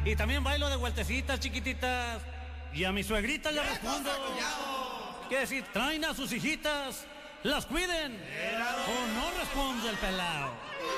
Y también bailo de vueltecitas, chiquititas. Y a mi suegrita le respondo. Que si traen a sus hijitas, las cuiden. O no responde el pelao.